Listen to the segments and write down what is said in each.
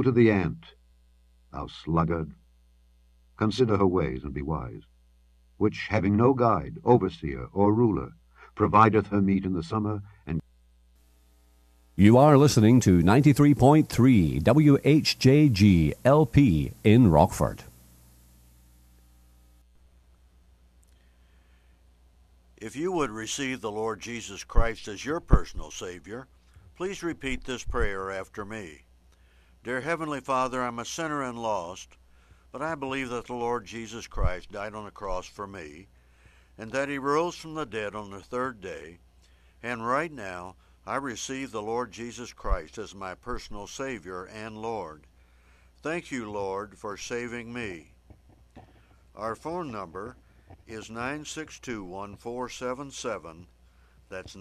to the ant, thou sluggard, consider her ways and be wise, which, having no guide, overseer, or ruler, provideth her meat in the summer, and You are listening to 93.3 WHJG LP in Rockford. If you would receive the Lord Jesus Christ as your personal Savior, please repeat this prayer after me. Dear Heavenly Father, I'm a sinner and lost, but I believe that the Lord Jesus Christ died on the cross for me, and that he rose from the dead on the third day, and right now I receive the Lord Jesus Christ as my personal Savior and Lord. Thank you, Lord, for saving me. Our phone number is 962-1477. That's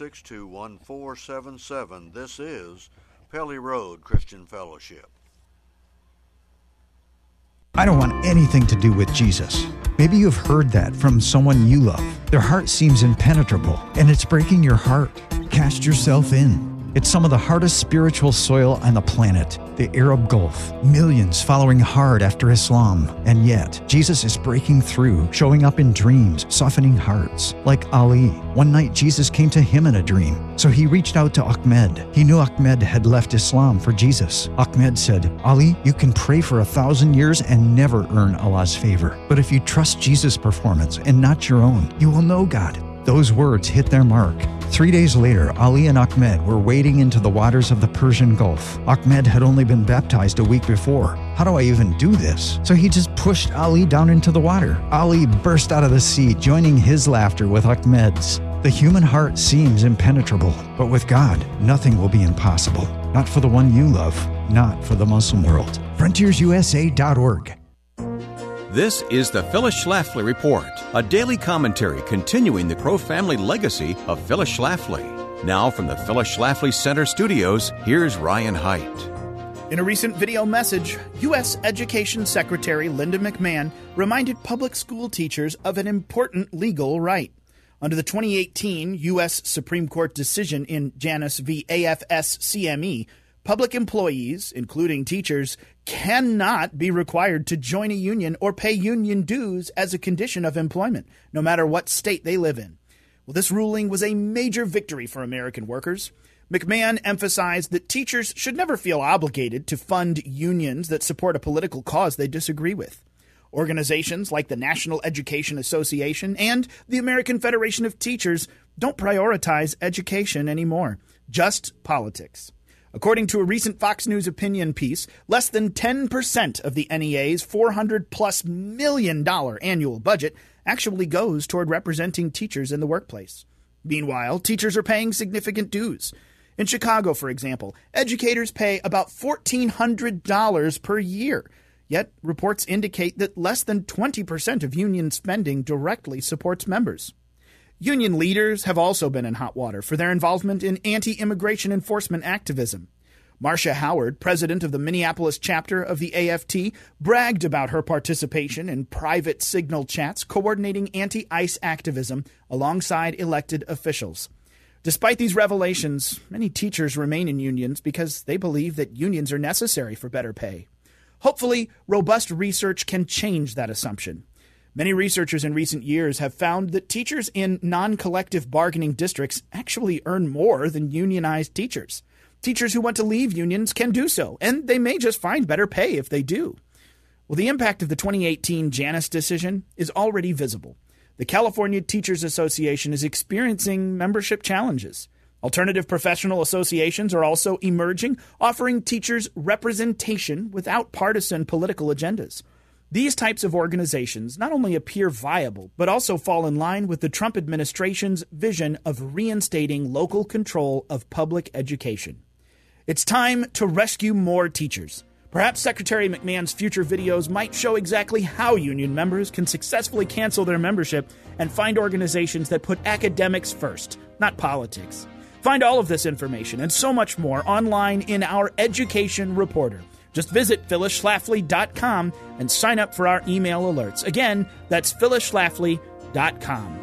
962-1477. This is Pelly Road Christian Fellowship. I don't want anything to do with Jesus. Maybe you've heard that from someone you love. Their heart seems impenetrable, and it's breaking your heart. Cast yourself in. It's some of the hardest spiritual soil on the planet, the Arab Gulf. Millions following hard after Islam. And yet, Jesus is breaking through, showing up in dreams, softening hearts. Like Ali. One night, Jesus came to him in a dream. So he reached out to Ahmed. He knew Ahmed had left Islam for Jesus. Ahmed said, Ali, you can pray for 1,000 years and never earn Allah's favor. But if you trust Jesus' performance and not your own, you will know God. Those words hit their mark. 3 days later, Ali and Ahmed were wading into the waters of the Persian Gulf. Ahmed had only been baptized a week before. How do I even do this? So he just pushed Ali down into the water. Ali burst out of the sea, joining his laughter with Ahmed's. The human heart seems impenetrable, but with God, nothing will be impossible. Not for the one you love, not for the Muslim world. FrontiersUSA.org. This is the Phyllis Schlafly Report, a daily commentary continuing the Crow family legacy of Phyllis Schlafly. Now from the Phyllis Schlafly Center studios, here's Ryan Haidt. In a recent video message, U.S. Education Secretary Linda McMahon reminded public school teachers of an important legal right. Under the 2018 U.S. Supreme Court decision in Janus v. AFS-CME, public employees, including teachers, cannot be required to join a union or pay union dues as a condition of employment, no matter what state they live in. Well, this ruling was a major victory for American workers. McMahon emphasized that teachers should never feel obligated to fund unions that support a political cause they disagree with. Organizations like the National Education Association and the American Federation of Teachers don't prioritize education anymore, just politics. According to a recent Fox News opinion piece, less than 10% of the NEA's $400+ million annual budget actually goes toward representing teachers in the workplace. Meanwhile, teachers are paying significant dues. In Chicago, for example, educators pay about $1,400 per year. Yet, reports indicate that less than 20% of union spending directly supports members. Union leaders have also been in hot water for their involvement in anti-immigration enforcement activism. Marcia Howard, president of the Minneapolis chapter of the AFT, bragged about her participation in private signal chats coordinating anti-ICE activism alongside elected officials. Despite these revelations, many teachers remain in unions because they believe that unions are necessary for better pay. Hopefully, robust research can change that assumption. Many researchers in recent years have found that teachers in non-collective bargaining districts actually earn more than unionized teachers. Teachers who want to leave unions can do so, and they may just find better pay if they do. Well, the impact of the 2018 Janus decision is already visible. The California Teachers Association is experiencing membership challenges. Alternative professional associations are also emerging, offering teachers representation without partisan political agendas. These types of organizations not only appear viable, but also fall in line with the Trump administration's vision of reinstating local control of public education. It's time to rescue more teachers. Perhaps Secretary McMahon's future videos might show exactly how union members can successfully cancel their membership and find organizations that put academics first, not politics. Find all of this information and so much more online in our Education Reporter. Just visit phyllisschlafly.com and sign up for our email alerts. Again, that's phyllisschlafly.com.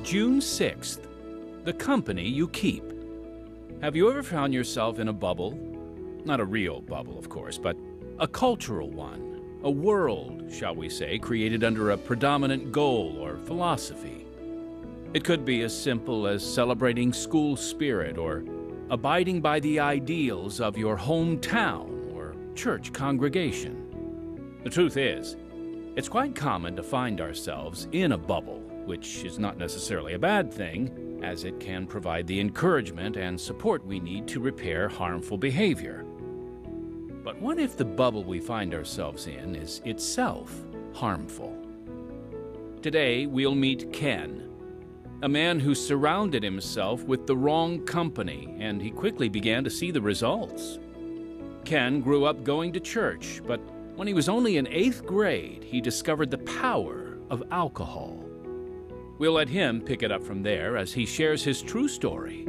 June 6th, the company you keep. Have you ever found yourself in a bubble? Not a real bubble, of course, but a cultural one. A world, shall we say, created under a predominant goal or philosophy. It could be as simple as celebrating school spirit or abiding by the ideals of your hometown or church congregation. The truth is, it's quite common to find ourselves in a bubble, which is not necessarily a bad thing, as it can provide the encouragement and support we need to repair harmful behavior. But what if the bubble we find ourselves in is itself harmful? Today, we'll meet Ken, a man who surrounded himself with the wrong company, and he quickly began to see the results. Ken grew up going to church, but when he was only in 8th grade, he discovered the power of alcohol. We'll let him pick it up from there as he shares his true story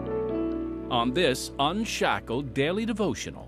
on this Unshackled Daily Devotional.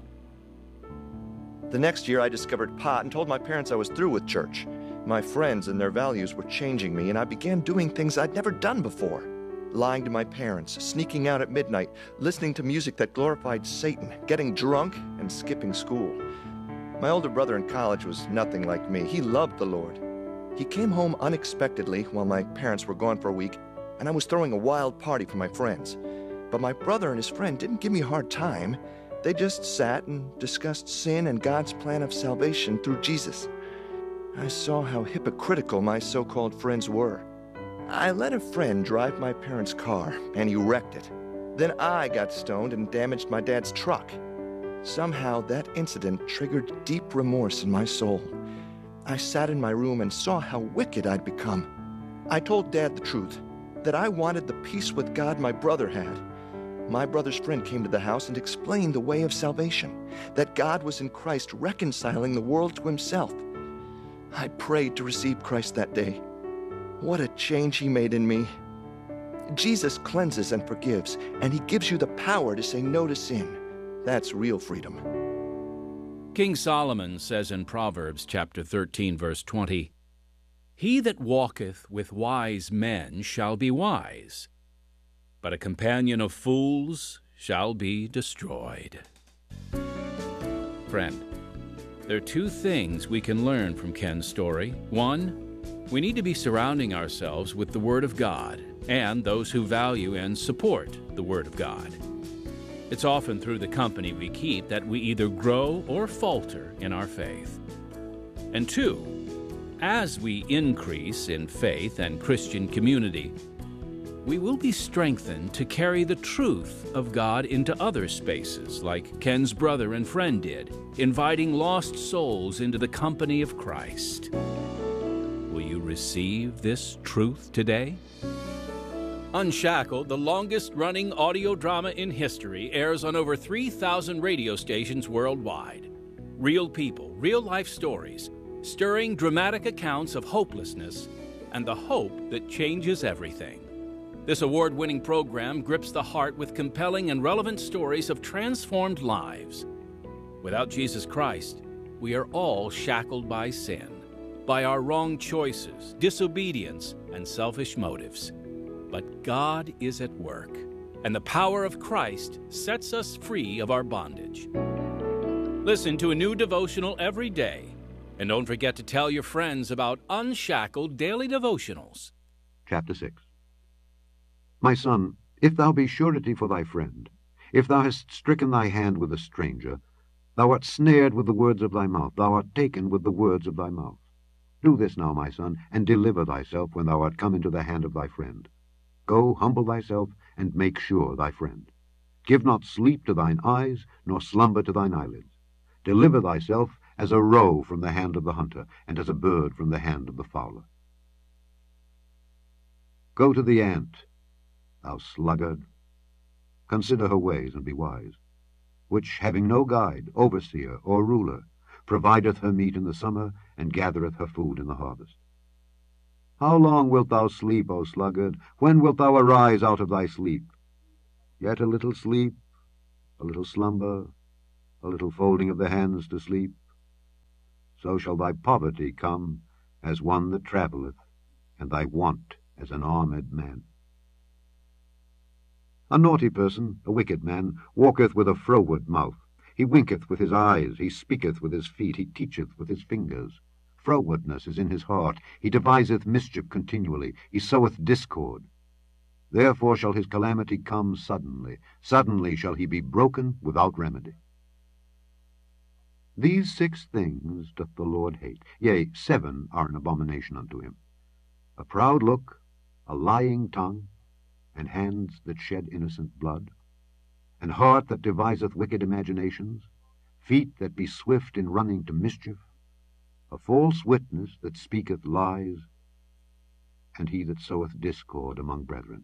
The next year, I discovered pot and told my parents I was through with church. My friends and their values were changing me, and I began doing things I'd never done before. Lying to my parents, sneaking out at midnight, listening to music that glorified Satan, getting drunk, and skipping school. My older brother in college was nothing like me. He loved the Lord. He came home unexpectedly while my parents were gone for a week, and I was throwing a wild party for my friends. But my brother and his friend didn't give me a hard time. They just sat and discussed sin and God's plan of salvation through Jesus. I saw how hypocritical my so-called friends were. I let a friend drive my parents' car, and he wrecked it. Then I got stoned and damaged my dad's truck. Somehow that incident triggered deep remorse in my soul. I sat in my room and saw how wicked I'd become. I told Dad the truth, that I wanted the peace with God my brother had. My brother's friend came to the house and explained the way of salvation, that God was in Christ reconciling the world to himself. I prayed to receive Christ that day. What a change he made in me. Jesus cleanses and forgives, and he gives you the power to say no to sin. That's real freedom. King Solomon says in Proverbs chapter 13, verse 20, "He that walketh with wise men shall be wise, but a companion of fools shall be destroyed." Friend, there are two things we can learn from Ken's story. One, we need to be surrounding ourselves with the Word of God and those who value and support the Word of God. It's often through the company we keep that we either grow or falter in our faith. And two, as we increase in faith and Christian community, we will be strengthened to carry the truth of God into other spaces, like Ken's brother and friend did, inviting lost souls into the company of Christ. Will you receive this truth today? Unshackled, the longest-running audio drama in history, airs on over 3,000 radio stations worldwide. Real people, real-life stories, stirring dramatic accounts of hopelessness and the hope that changes everything. This award-winning program grips the heart with compelling and relevant stories of transformed lives. Without Jesus Christ, we are all shackled by sin, by our wrong choices, disobedience, and selfish motives. But God is at work, and the power of Christ sets us free of our bondage. Listen to a new devotional every day, and don't forget to tell your friends about Unshackled Daily Devotionals. Chapter 6. My son, if thou be surety for thy friend, if thou hast stricken thy hand with a stranger, thou art snared with the words of thy mouth, thou art taken with the words of thy mouth. Do this now, my son, and deliver thyself when thou art come into the hand of thy friend. Go, humble thyself, and make sure thy friend. Give not sleep to thine eyes, nor slumber to thine eyelids. Deliver thyself as a roe from the hand of the hunter, and as a bird from the hand of the fowler. Go to the ant, thou sluggard. Consider her ways, and be wise, which, having no guide, overseer, or ruler, provideth her meat in the summer, and gathereth her food in the harvest. How long wilt thou sleep, O sluggard? When wilt thou arise out of thy sleep? Yet a little sleep, a little slumber, a little folding of the hands to sleep. So shall thy poverty come as one that travelleth, and thy want as an armed man. A naughty person, a wicked man, walketh with a froward mouth. He winketh with his eyes, he speaketh with his feet, he teacheth with his fingers. Frowardness is in his heart, he deviseth mischief continually, he soweth discord. Therefore shall his calamity come suddenly, suddenly shall he be broken without remedy. These 6 things doth the Lord hate, yea, 7 are an abomination unto him: a proud look, a lying tongue, and hands that shed innocent blood, an heart that deviseth wicked imaginations, feet that be swift in running to mischief, a false witness that speaketh lies, and he that soweth discord among brethren.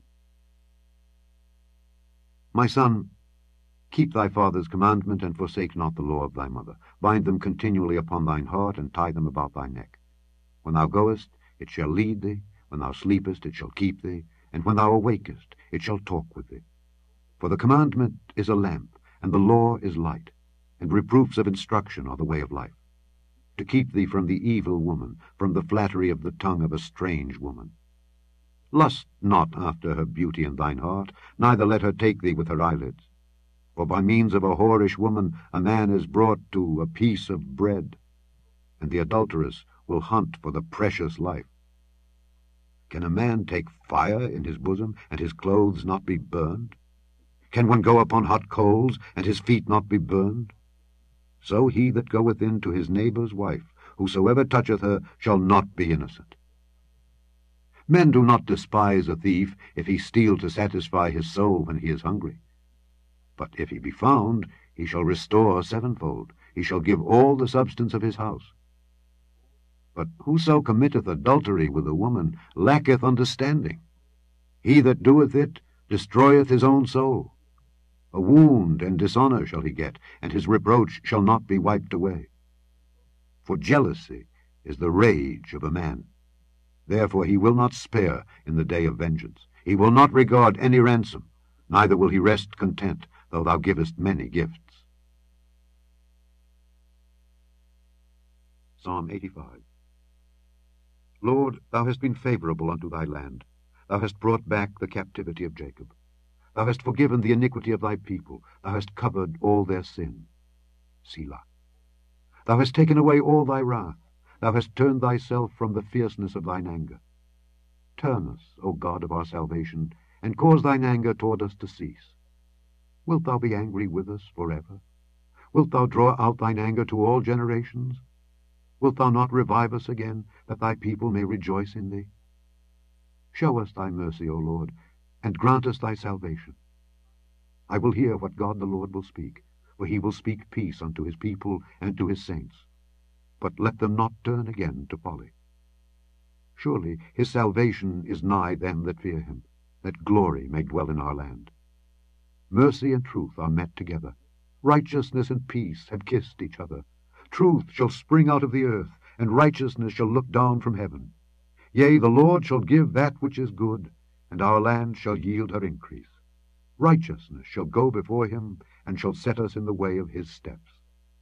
My son, keep thy father's commandment, and forsake not the law of thy mother. Bind them continually upon thine heart, and tie them about thy neck. When thou goest, it shall lead thee; when thou sleepest, it shall keep thee; and when thou awakest, it shall talk with thee. For the commandment is a lamp, and the law is light, and reproofs of instruction are the way of life, to keep thee from the evil woman, from the flattery of the tongue of a strange woman. Lust not after her beauty in thine heart, neither let her take thee with her eyelids. For by means of a whorish woman a man is brought to a piece of bread, and the adulteress will hunt for the precious life. Can a man take fire in his bosom, and his clothes not be burned? Can one go upon hot coals, and his feet not be burned? So he that goeth in to his neighbour's wife, whosoever toucheth her, shall not be innocent. Men do not despise a thief if he steal to satisfy his soul when he is hungry. But if he be found, he shall restore 7-fold. He shall give all the substance of his house. But whoso committeth adultery with a woman lacketh understanding. He that doeth it destroyeth his own soul. A wound and dishonour shall he get, and his reproach shall not be wiped away. For jealousy is the rage of a man. Therefore he will not spare in the day of vengeance. He will not regard any ransom, neither will he rest content, though thou givest many gifts. Psalm 85. Lord, thou hast been favourable unto thy land. Thou hast brought back the captivity of Jacob. Thou hast forgiven the iniquity of thy people. Thou hast covered all their sin. Selah. Thou hast taken away all thy wrath. Thou hast turned thyself from the fierceness of thine anger. Turn us, O God of our salvation, and cause thine anger toward us to cease. Wilt thou be angry with us forever? Wilt thou draw out thine anger to all generations? Wilt thou not revive us again, that thy people may rejoice in thee? Show us thy mercy, O Lord, and grant us thy salvation. I will hear what God the Lord will speak, for he will speak peace unto his people and to his saints. But let them not turn again to folly. Surely his salvation is nigh them that fear him, that glory may dwell in our land. Mercy and truth are met together. Righteousness and peace have kissed each other. Truth shall spring out of the earth, and righteousness shall look down from heaven. Yea, the Lord shall give that which is good, and our land shall yield her increase. Righteousness shall go before him, and shall set us in the way of his steps.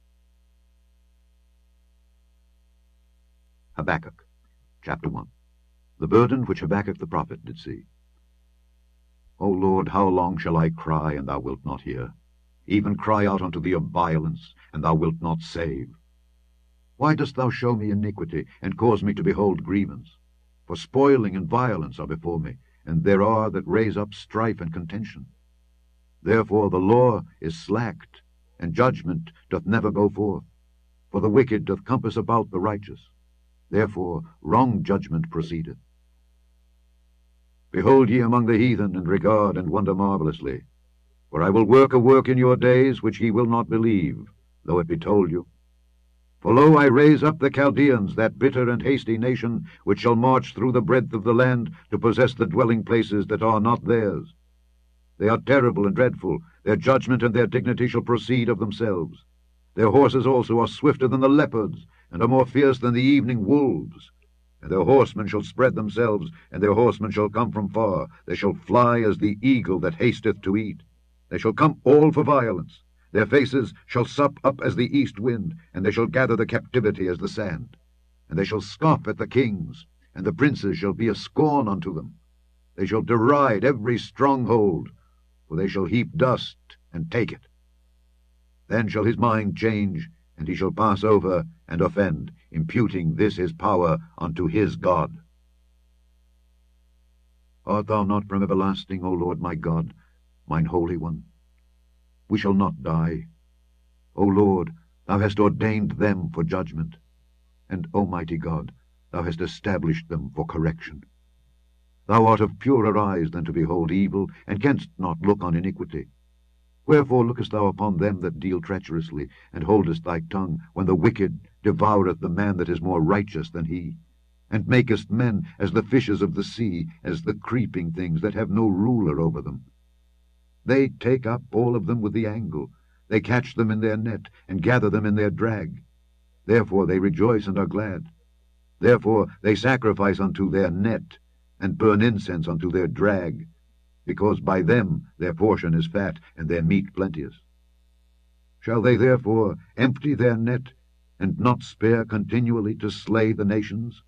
Habakkuk, chapter 1. The burden which Habakkuk the prophet did see. O Lord, how long shall I cry, and thou wilt not hear? Even cry out unto thee of violence, and thou wilt not save. Why dost thou show me iniquity, and cause me to behold grievance? For spoiling and violence are before me, and there are that raise up strife and contention. Therefore the law is slacked, and judgment doth never go forth. For the wicked doth compass about the righteous. Therefore wrong judgment proceedeth. Behold ye among the heathen, and regard and wonder marvelously. For I will work a work in your days which ye will not believe, though it be told you. For lo, I raise up the Chaldeans, that bitter and hasty nation, which shall march through the breadth of the land, to possess the dwelling places that are not theirs. They are terrible and dreadful. Their judgment and their dignity shall proceed of themselves. Their horses also are swifter than the leopards, and are more fierce than the evening wolves. And their horsemen shall spread themselves, and their horsemen shall come from far. They shall fly as the eagle that hasteth to eat. They shall come all for violence. Their faces shall sup up as the east wind, and they shall gather the captivity as the sand. And they shall scoff at the kings, and the princes shall be a scorn unto them. They shall deride every stronghold, for they shall heap dust and take it. Then shall his mind change, and he shall pass over and offend, imputing this his power unto his God. Art thou not from everlasting, O Lord my God, mine Holy One? We shall not die. O Lord, thou hast ordained them for judgment, and, O mighty God, thou hast established them for correction. Thou art of purer eyes than to behold evil, and canst not look on iniquity. Wherefore lookest thou upon them that deal treacherously, and holdest thy tongue, when the wicked devoureth the man that is more righteous than he, and makest men as the fishes of the sea, as the creeping things that have no ruler over them? They take up all of them with the angle. They catch them in their net, and gather them in their drag. Therefore they rejoice and are glad. Therefore they sacrifice unto their net, and burn incense unto their drag, because by them their portion is fat, and their meat plenteous. Shall they therefore empty their net, and not spare continually to slay the nations?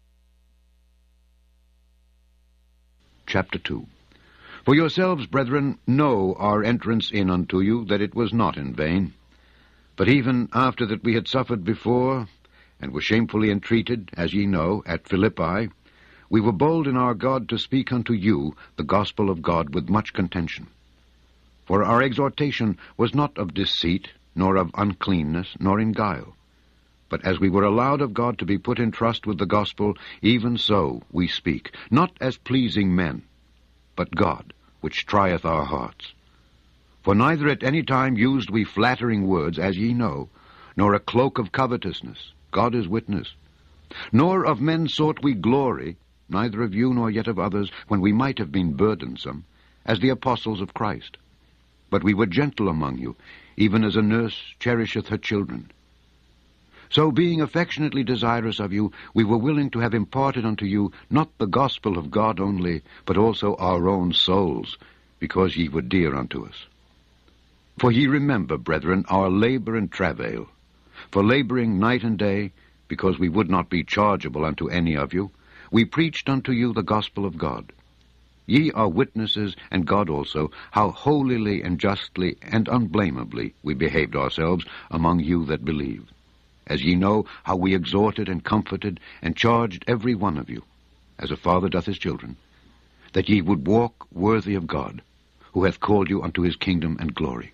Chapter 2. For yourselves, brethren, know our entrance in unto you, that it was not in vain. But even after that we had suffered before, and were shamefully entreated, as ye know, at Philippi, we were bold in our God to speak unto you the gospel of God with much contention. For our exhortation was not of deceit, nor of uncleanness, nor in guile. But as we were allowed of God to be put in trust with the gospel, even so we speak, not as pleasing men, but God, which trieth our hearts. For neither at any time used we flattering words, as ye know, nor a cloak of covetousness, God is witness. Nor of men sought we glory, neither of you nor yet of others, when we might have been burdensome, as the apostles of Christ. But we were gentle among you, even as a nurse cherisheth her children. So being affectionately desirous of you, we were willing to have imparted unto you not the gospel of God only, but also our own souls, because ye were dear unto us. For ye remember, brethren, our labor and travail, for laboring night and day, because we would not be chargeable unto any of you, we preached unto you the gospel of God. Ye are witnesses, and God also, how holily and justly and unblameably we behaved ourselves among you that believe. As ye know how we exhorted and comforted and charged every one of you, as a father doth his children, that ye would walk worthy of God, who hath called you unto his kingdom and glory.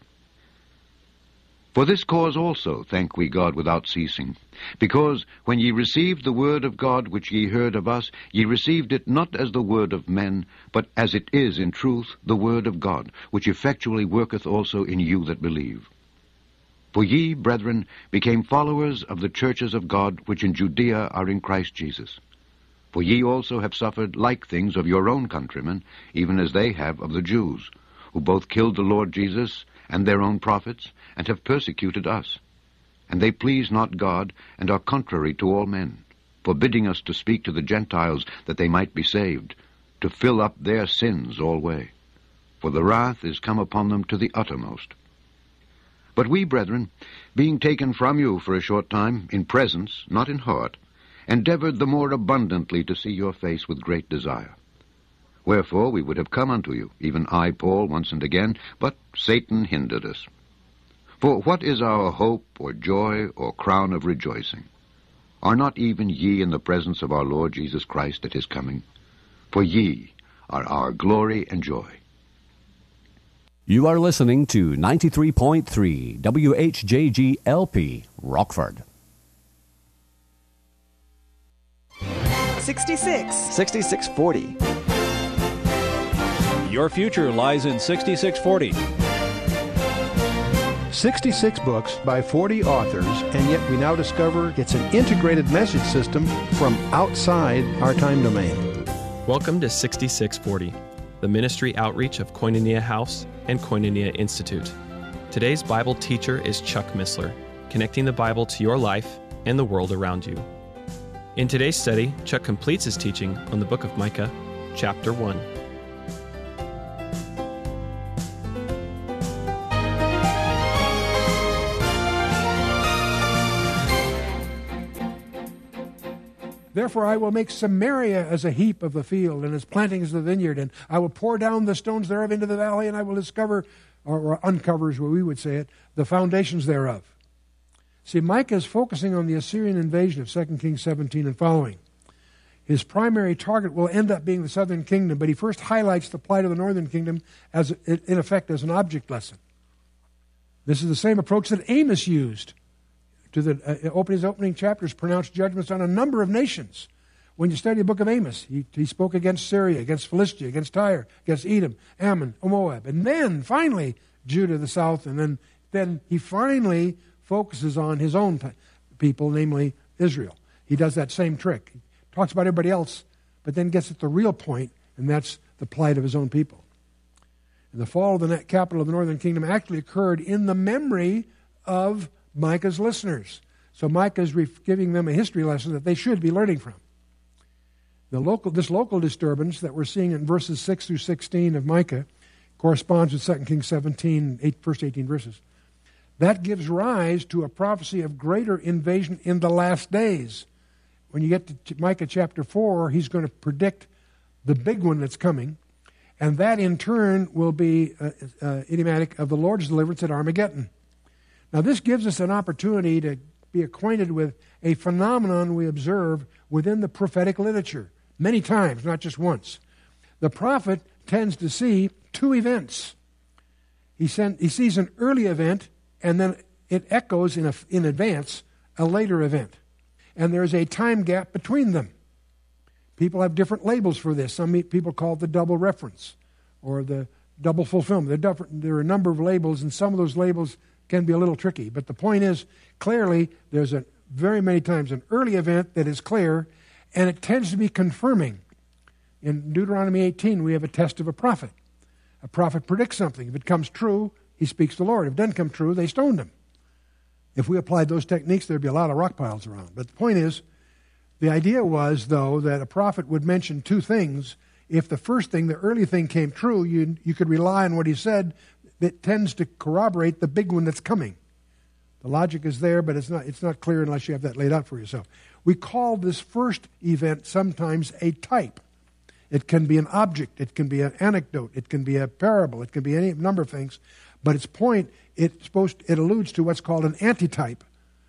For this cause also thank we God without ceasing, because when ye received the word of God which ye heard of us, ye received it not as the word of men, but as it is in truth the word of God, which effectually worketh also in you that believe. For ye, brethren, became followers of the churches of God which in Judea are in Christ Jesus. For ye also have suffered like things of your own countrymen, even as they have of the Jews, who both killed the Lord Jesus and their own prophets, and have persecuted us. And they please not God, and are contrary to all men, forbidding us to speak to the Gentiles that they might be saved, to fill up their sins alway. For the wrath is come upon them to the uttermost. But we, brethren, being taken from you for a short time, in presence, not in heart, endeavored the more abundantly to see your face with great desire. Wherefore we would have come unto you, even I, Paul, once and again, but Satan hindered us. For what is our hope, or joy, or crown of rejoicing? Are not even ye in the presence of our Lord Jesus Christ at his coming? For ye are our glory and joy. You are listening to 93.3 WHJG LP, Rockford. 6640. Your future lies in 6640. 66 books by 40 authors, and yet we now discover it's an integrated message system from outside our time domain. Welcome to 6640, the ministry outreach of Koinonia House and Koinonia Institute. Today's Bible teacher is Chuck Missler, connecting the Bible to your life and the world around you. In today's study, Chuck completes his teaching on the book of Micah, chapter 1. Therefore I will make Samaria as a heap of the field, and as plantings of the vineyard, and I will pour down the stones thereof into the valley, and I will discover, or uncover is what we would say it, the foundations thereof. See, Micah is focusing on the Assyrian invasion of 2 Kings 17 and following. His primary target will end up being the southern kingdom, but he first highlights the plight of the northern kingdom as, in effect, as an object lesson. This is the same approach that Amos used to his opening chapters, pronounced judgments on a number of nations. When you study the book of Amos, he spoke against Syria, against Philistia, against Tyre, against Edom, Ammon, Moab, and then finally Judah, the south, and then he finally focuses on his own people, namely Israel. He does that same trick. He talks about everybody else, but then gets at the real point, and that's the plight of his own people. And the fall of the capital of the northern kingdom actually occurred in the memory of Micah's listeners. So Micah is giving them a history lesson that they should be learning from. This local disturbance that we're seeing in verses 6 through 16 of Micah corresponds with 2 Kings 17, first 18 verses. That gives rise to a prophecy of greater invasion in the last days. When you get to Micah chapter 4, he's going to predict the big one that's coming, and that in turn will be idiomatic of the Lord's deliverance at Armageddon. Now this gives us an opportunity to be acquainted with a phenomenon we observe within the prophetic literature, many times, not just once. The prophet tends to see two events. He sees an early event, and then it echoes in advance a later event. And there's a time gap between them. People have different labels for this. Some people call it the double reference or the double fulfillment. There are a number of labels, and some of those labels can be a little tricky. But the point is, clearly, there's very many times an early event that is clear, and it tends to be confirming. In Deuteronomy 18, we have a test of a prophet. A prophet predicts something. If it comes true, he speaks to the Lord. If it doesn't come true, they stoned him. If we applied those techniques, there'd be a lot of rock piles around. But the point is, the idea was, though, that a prophet would mention two things. If the first thing, the early thing, came true, you could rely on what he said. That tends to corroborate the big one that's coming. The logic is there, but it's not clear unless you have that laid out for yourself. We call this first event sometimes a type. It can be an object, it can be an anecdote, it can be a parable, it can be any number of things. But its point, it alludes to what's called an antitype.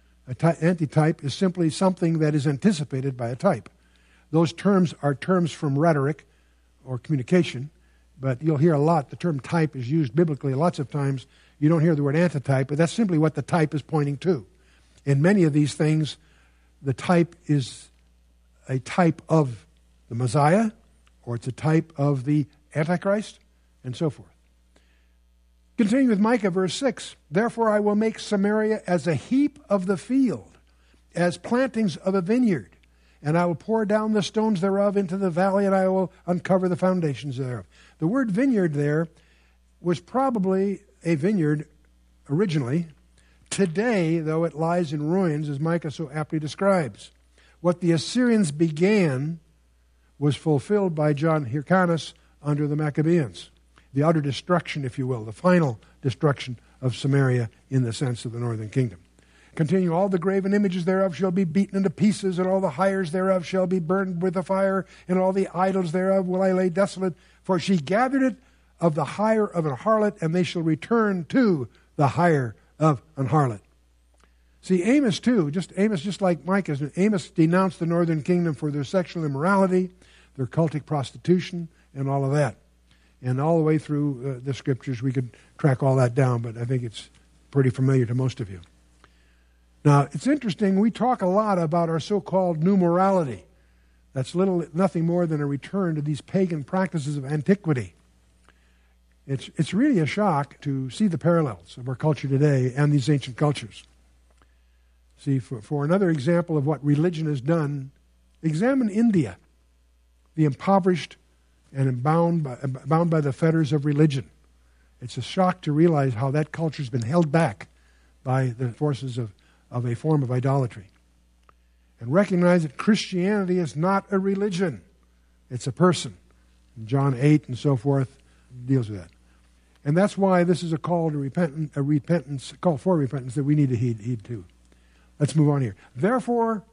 Antitype is simply something that is anticipated by a type. Those terms are terms from rhetoric or communication, but you'll hear a lot. The term type is used biblically lots of times. You don't hear the word antitype, but that's simply what the type is pointing to. In many of these things, the type is a type of the Messiah, or it's a type of the Antichrist, and so forth. Continuing with Micah, verse 6, Therefore I will make Samaria as a heap of the field, as plantings of a vineyard, and I will pour down the stones thereof into the valley, and I will uncover the foundations thereof. The word vineyard there was probably a vineyard originally. Today, though, it lies in ruins, as Micah so aptly describes. What the Assyrians began was fulfilled by John Hyrcanus under the Maccabees. The utter destruction, if you will, the final destruction of Samaria in the sense of the northern kingdom. Continue, all the graven images thereof shall be beaten into pieces, and all the hires thereof shall be burned with the fire, and all the idols thereof will I lay desolate. For she gathered it of the hire of an harlot, and they shall return to the hire of an harlot. See, Amos too, just like Micah, Amos denounced the northern kingdom for their sexual immorality, their cultic prostitution, and all of that. And all the way through the scriptures, we could track all that down, but I think it's pretty familiar to most of you. Now, it's interesting, we talk a lot about our so-called new morality. That's nothing more than a return to these pagan practices of antiquity. It's really a shock to see the parallels of our culture today and these ancient cultures. See, for another example of what religion has done, examine India, the impoverished and bound by the fetters of religion. It's a shock to realize how that culture has been held back by the forces of a form of idolatry. And recognize that Christianity is not a religion. It's a person. And John 8 and so forth deals with that. And that's why this is a call to call for repentance that we need to heed to. Let's move on here. Therefore,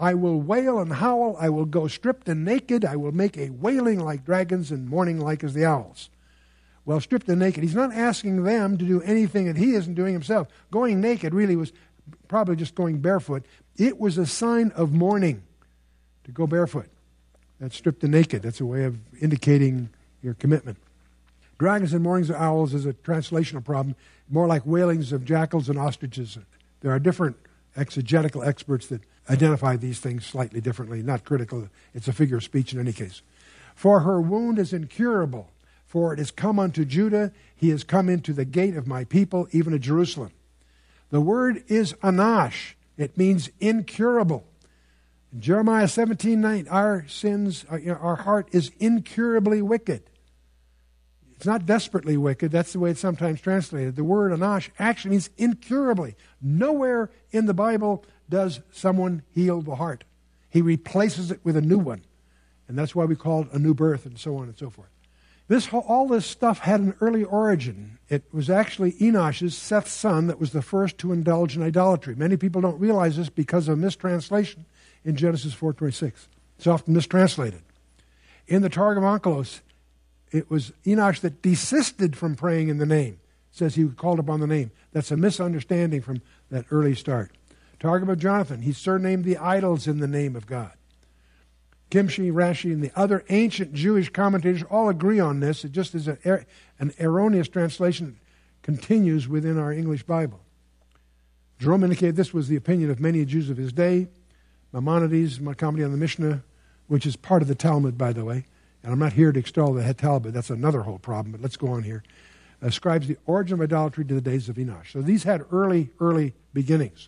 I will wail and howl. I will go stripped and naked. I will make a wailing like dragons and mourning like as the owls. Well, stripped and naked. He's not asking them to do anything that he isn't doing himself. Going naked really was probably just going barefoot. It was a sign of mourning to go barefoot. That's stripped and naked. That's a way of indicating your commitment. Dragons and mournings of owls is a translational problem, more like wailings of jackals and ostriches. There are different exegetical experts that identify these things slightly differently, not critical. It's a figure of speech in any case. For her wound is incurable, for it is come unto Judah, he is come into the gate of my people, even to Jerusalem. The word is anash. It means incurable. In Jeremiah 17:9, our sins, our heart is incurably wicked. It's not desperately wicked. That's the way it's sometimes translated. The word anash actually means incurably. Nowhere in the Bible does someone heal the heart. He replaces it with a new one. And that's why we call it a new birth and so on and so forth. All this stuff had an early origin. It was actually Enosh's, Seth's son, that was the first to indulge in idolatry. Many people don't realize this because of mistranslation in Genesis 4:26. It's often mistranslated. In the Targum Onkelos, it was Enosh that desisted from praying in the name. It says he called upon the name. That's a misunderstanding from that early start. Targum of Jonathan, he surnamed the idols in the name of God. Kimshi, Rashi, and the other ancient Jewish commentators all agree on this. It just is an erroneous translation that continues within our English Bible. Jerome indicated this was the opinion of many Jews of his day. Maimonides, my commentary on the Mishnah, which is part of the Talmud, by the way, and I'm not here to extol the Talmud, that's another whole problem, but let's go on here, ascribes the origin of idolatry to the days of Enosh. So these had early beginnings.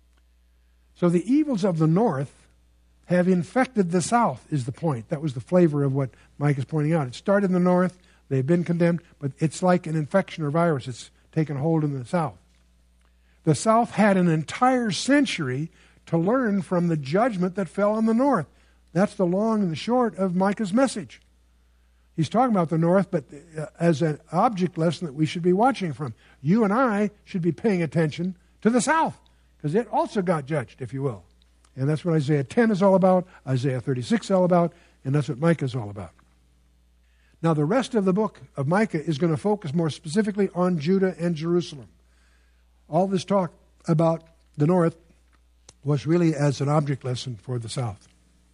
So the evils of the north have infected the south, is the point. That was the flavor of what Mike is pointing out. It started in the north, they've been condemned, but it's like an infection or virus. It's taken hold in the south. The south had an entire century to learn from the judgment that fell on the north. That's the long and the short of Micah's message. He's talking about the north, but as an object lesson that we should be watching from. You and I should be paying attention to the south, because it also got judged, if you will. And that's what Isaiah 10 is all about, Isaiah 36 is all about, and that's what Micah is all about. Now, the rest of the book of Micah is going to focus more specifically on Judah and Jerusalem. All this talk about the north was really as an object lesson for the south.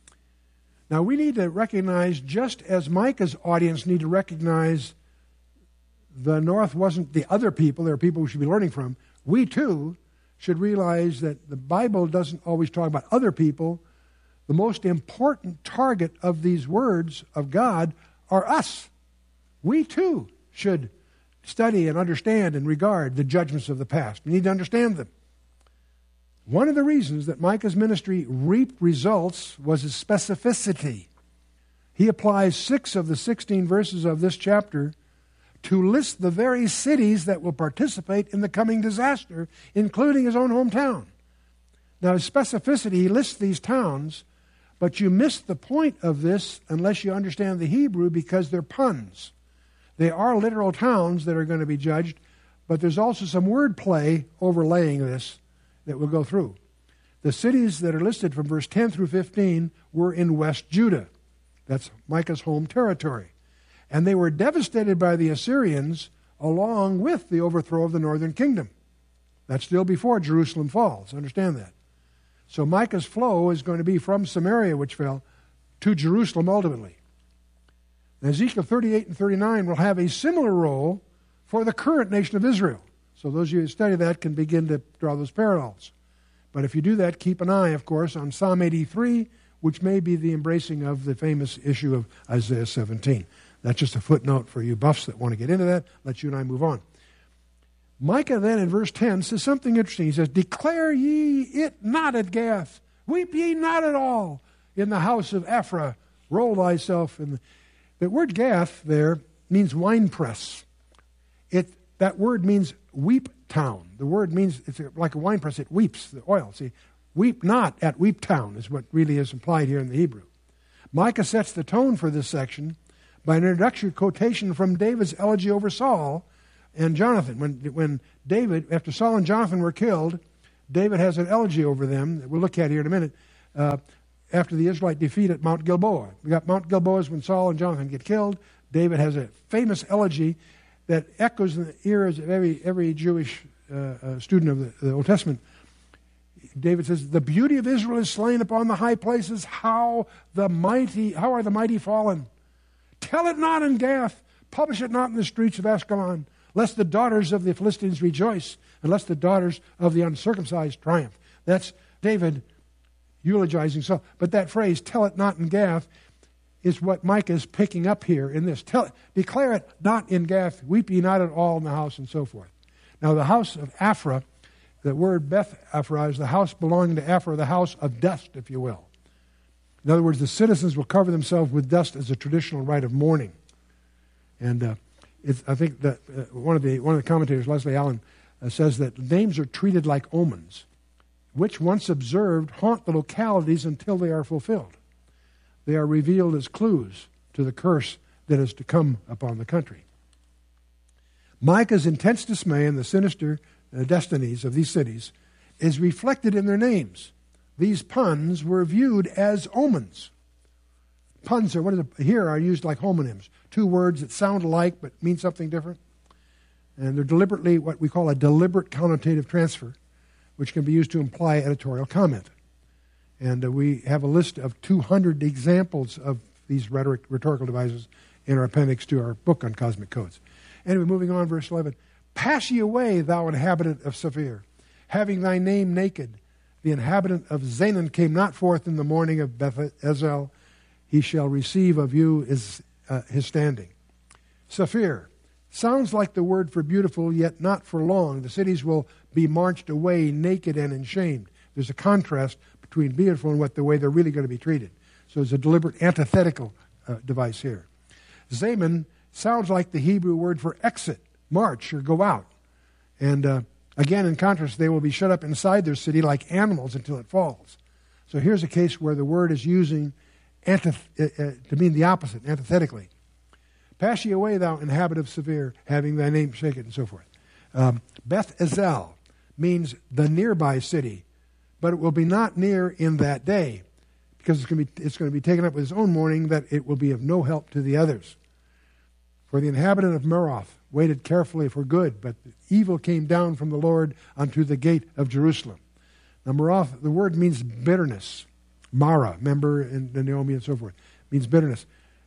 Now, we need to recognize, just as Micah's audience need to recognize the north wasn't the other people, there are people we should be learning from, we too should realize that the Bible doesn't always talk about other people. The most important target of these words of God are us. We too should study and understand and regard the judgments of the past. We need to understand them. One of the reasons that Micah's ministry reaped results was his specificity. He applies 6 of the 16 verses of this chapter to list the very cities that will participate in the coming disaster, including his own hometown. Now, his specificity, he lists these towns, but you miss the point of this unless you understand the Hebrew, because they're puns. They are literal towns that are going to be judged, but there's also some wordplay overlaying this that we'll go through. The cities that are listed from verse 10 through 15 were in West Judah. That's Micah's home territory. And they were devastated by the Assyrians along with the overthrow of the northern kingdom. That's still before Jerusalem falls. Understand that. So Micah's flow is going to be from Samaria, which fell, to Jerusalem ultimately. Ezekiel 38 and 39 will have a similar role for the current nation of Israel. So those of you who study that can begin to draw those parallels. But if you do that, keep an eye, of course, on Psalm 83, which may be the embracing of the famous issue of Isaiah 17. That's just a footnote for you buffs that want to get into that. Let you and I move on. Micah then in verse 10 says something interesting. He says, "Declare ye it not at Gath. Weep ye not at all in the house of Ephraim. Roll thyself in the..." The word Gath there means winepress. That word means weep town. The word means, it's like a wine press, it weeps the oil. See, weep not at weep town is what really is implied here in the Hebrew. Micah sets the tone for this section by an introductory quotation from David's elegy over Saul and Jonathan. When David, after Saul and Jonathan were killed, David has an elegy over them that we'll look at here in a minute. after the Israelite defeat at Mount Gilboa. We got Mount Gilboa is when Saul and Jonathan get killed. David has a famous elegy that echoes in the ears of every Jewish student of the Old Testament. David says, "The beauty of Israel is slain upon the high places. How are the mighty fallen? Tell it not in Gath. Publish it not in the streets of Askelon, lest the daughters of the Philistines rejoice, and lest the daughters of the uncircumcised triumph." That's David eulogizing Saul. But that phrase, "tell it not in Gath," is what Micah is picking up here in this. Declare it not in Gath, weep ye not at all in the house, and so forth. Now the house of Aphrah, the word Beth Aphrah is the house belonging to Aphrah, the house of dust, if you will. In other words, the citizens will cover themselves with dust as a traditional rite of mourning. And I think that one of the commentators, Leslie Allen, says that names are treated like omens, which once observed haunt the localities until they are fulfilled. They are revealed as clues to the curse that is to come upon the country. Micah's intense dismay and the sinister destinies of these cities is reflected in their names. These puns were viewed as omens. Puns are used like homonyms, two words that sound alike but mean something different. And they're deliberately what we call a deliberate connotative transfer, which can be used to imply editorial comment. And we have a list of 200 examples of these rhetorical devices in our appendix to our book on cosmic codes. Anyway, moving on, verse 11. "Pass ye away, thou inhabitant of Saphir, having thy name naked. The inhabitant of Zanan came not forth in the morning of Beth-ezel. He shall receive of you his standing." Saphir sounds like the word for beautiful, yet not for long. The cities will be marched away naked and in shame. There's a contrast between beautiful and the way they're really going to be treated. So it's a deliberate antithetical device here. Zaman sounds like the Hebrew word for exit, march, or go out. And again, in contrast, they will be shut up inside their city like animals until it falls. So here's a case where the word is using to mean the opposite, antithetically. "Pass ye away, thou inhabitant of Saphir, having thy name shaken," and so forth. Beth-ezel means the nearby city, but it will be not near in that day, because it's going to be taken up with its own mourning, that it will be of no help to the others. "For the inhabitant of Meroth waited carefully for good, but evil came down from the Lord unto the gate of Jerusalem." Now, Meroth, the word means bitterness. Mara, remember, and Naomi and so forth, means bitterness.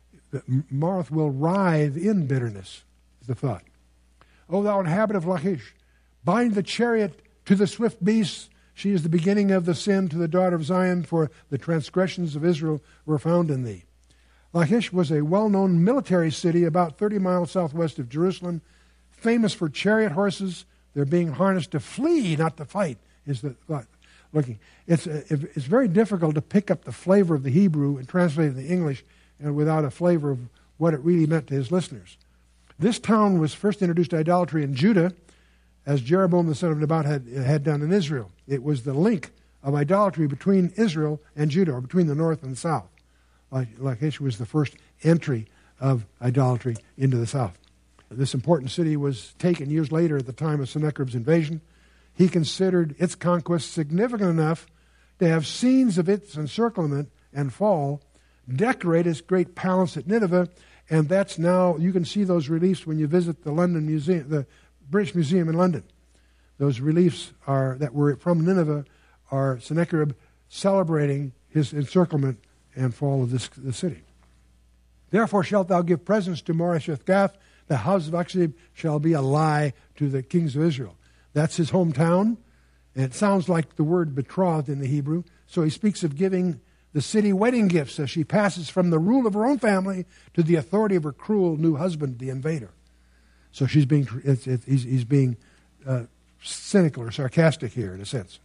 Meroth will writhe in bitterness, is the thought. "O thou inhabitant of Lachish, bind the chariot to the swift beasts. She is the beginning of the sin to the daughter of Zion, for the transgressions of Israel were found in thee." Lachish was a well-known military city about 30 miles southwest of Jerusalem, famous for chariot horses. They're being harnessed to flee, not to fight, is the thought. It's very difficult to pick up the flavor of the Hebrew and translate it into English and without a flavor of what it really meant to his listeners. This town was first introduced to idolatry in Judah, as Jeroboam the son of Nebat had done in Israel. It was the link of idolatry between Israel and Judah, or between the north and the south. Lachish was the first entry of idolatry into the south. This important city was taken years later at the time of Sennacherib's invasion. He considered its conquest significant enough to have scenes of its encirclement and fall, decorate its great palace at Nineveh, and that's now, you can see those reliefs when you visit the London Museum, the British Museum in London. Those reliefs that were from Nineveh are Sennacherib celebrating his encirclement and fall of the city. "Therefore shalt thou give presents to Moresheth-Gath, the house of Achzib shall be a lie to the kings of Israel." That's his hometown, and it sounds like the word betrothed in the Hebrew. So he speaks of giving the city wedding gifts as she passes from the rule of her own family to the authority of her cruel new husband, the invader. So he's being cynical or sarcastic here in a sense.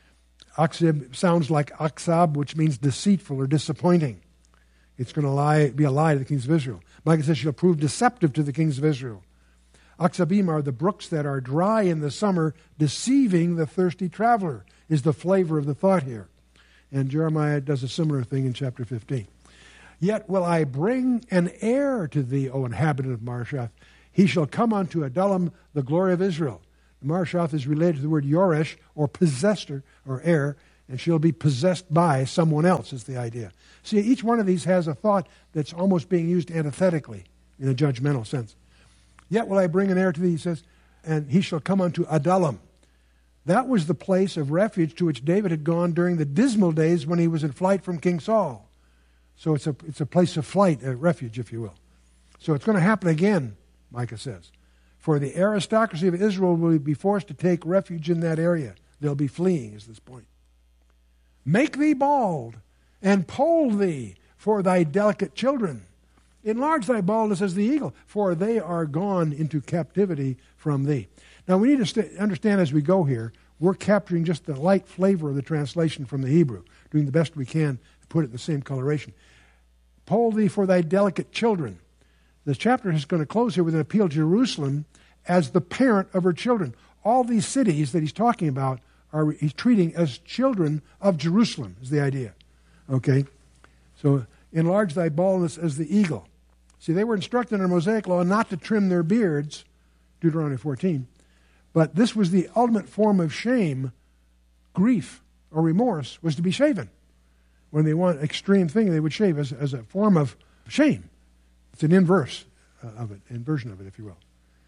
Achzib sounds like Aksab, which means deceitful or disappointing. It's going to be a lie to the kings of Israel. Micah says she'll prove deceptive to the kings of Israel. Aksabim are the brooks that are dry in the summer, deceiving the thirsty traveler, is the flavor of the thought here. And Jeremiah does a similar thing in chapter 15. "Yet will I bring an heir to thee, O inhabitant of Maresheth. He shall come unto Adullam, the glory of Israel." Maresheth is related to the word Yoresh, or possessor, or heir. and she'll be possessed by someone else, is the idea. See, each one of these has a thought that's almost being used antithetically in a judgmental sense. Yet will I bring an heir to thee, he says, and he shall come unto Adullam. That was the place of refuge to which David had gone during the dismal days when he was in flight from King Saul. So it's a place of flight, a refuge, if you will. So it's going to happen again, Micah says. For the aristocracy of Israel will be forced to take refuge in that area. They'll be fleeing, is this point. Make thee bald, and poll thee for thy delicate children. Enlarge thy baldness as the eagle, for they are gone into captivity from thee. Now we need to understand as we go here, we're capturing just the light flavor of the translation from the Hebrew, doing the best we can to put it in the same coloration. Poll thee for thy delicate children. The chapter is going to close here with an appeal to Jerusalem as the parent of her children. All these cities that he's talking about he's treating as children of Jerusalem, is the idea. Okay? So, enlarge thy baldness as the eagle. See, they were instructed under Mosaic law not to trim their beards, Deuteronomy 14, but this was the ultimate form of shame. Grief or remorse was to be shaven. When they want extreme thing, they would shave as a form of shame. It's an inversion of it, if you will.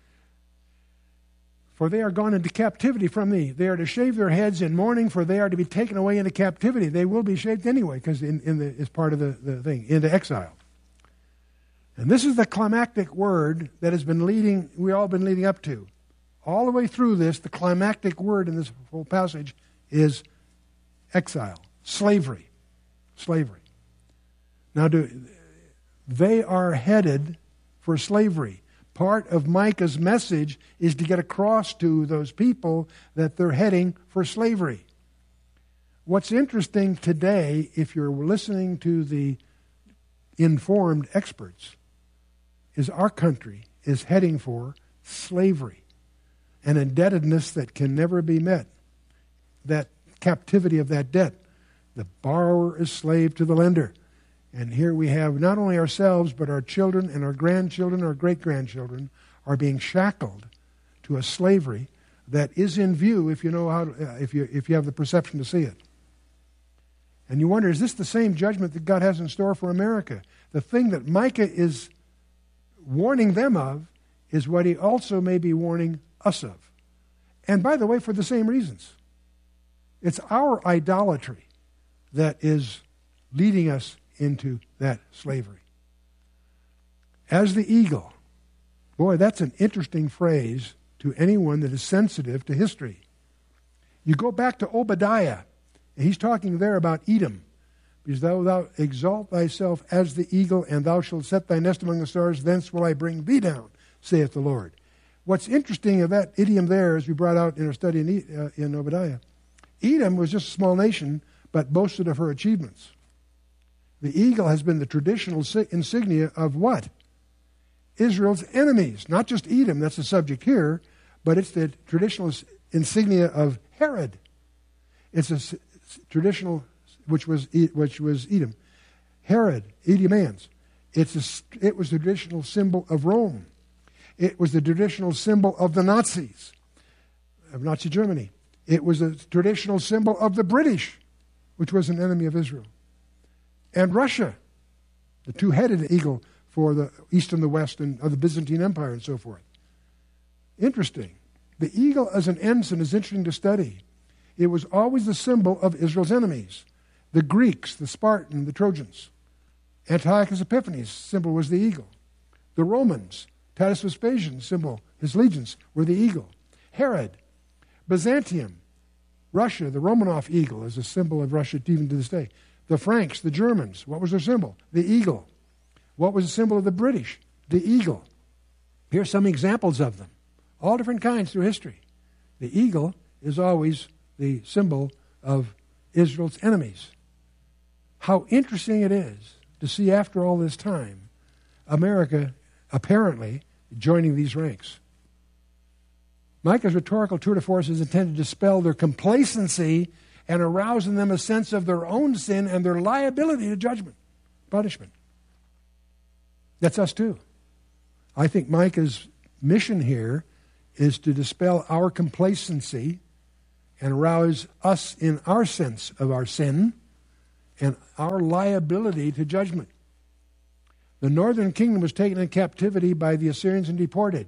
For they are gone into captivity from thee. They are to shave their heads in mourning, for they are to be taken away into captivity. They will be shaved anyway, because it's part of the thing, into exile. And this is the climactic word that has been we've all been leading up to. All the way through this, the climactic word in this whole passage is exile, slavery. Slavery. Now, they are headed for slavery. Part of Micah's message is to get across to those people that they're heading for slavery. What's interesting today, if you're listening to the informed experts, is our country is heading for slavery, an indebtedness that can never be met, that captivity of that debt. The borrower is slave to the lender. And here we have not only ourselves, but our children and our grandchildren, our great-grandchildren, are being shackled to a slavery that is in view if you know how, if you have the perception to see it. And you wonder, is this the same judgment that God has in store for America? The thing that Micah is warning them of is what he also may be warning us of. And by the way, for the same reasons. It's our idolatry that is leading us into that slavery. As the eagle. Boy, that's an interesting phrase to anyone that is sensitive to history. You go back to Obadiah, and he's talking there about Edom. Because thou exalt thyself as the eagle, and thou shalt set thy nest among the stars, thence will I bring thee down, saith the Lord. What's interesting of that idiom there, as we brought out in our study in Obadiah, Edom was just a small nation, but boasted of her achievements. The eagle has been the traditional insignia of what? Israel's enemies. Not just Edom, that's the subject here, but it's the traditional insignia of Herod. It's a traditional, which was Edom. Herod, Edomians. It was the traditional symbol of Rome. It was the traditional symbol of the Nazis, of Nazi Germany. It was a traditional symbol of the British, which was an enemy of Israel. And Russia, the two-headed eagle for the East and the West and of the Byzantine Empire and so forth. Interesting. The eagle as an ensign is interesting to study. It was always the symbol of Israel's enemies. The Greeks, the Spartans, the Trojans. Antiochus Epiphanes' symbol was the eagle. The Romans, Titus Vespasian's symbol, his legions, were the eagle. Herod, Byzantium, Russia, the Romanov eagle is a symbol of Russia even to this day. The Franks, the Germans, what was their symbol? The eagle. What was the symbol of the British? The eagle. Here's some examples of them. All different kinds through history. The eagle is always the symbol of Israel's enemies. How interesting it is to see after all this time, America apparently joining these ranks. Micah's rhetorical tour de force is intended to dispel their complacency and arouse in them a sense of their own sin and their liability to judgment, punishment. That's us too. I think Micah's mission here is to dispel our complacency and arouse us in our sense of our sin and our liability to judgment. The northern kingdom was taken in captivity by the Assyrians and deported.